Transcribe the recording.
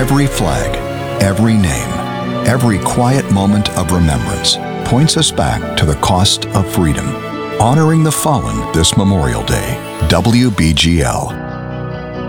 Every flag, every name, every quiet moment of remembrance points us back to the cost of freedom. Honoring the fallen this Memorial Day. WBGL.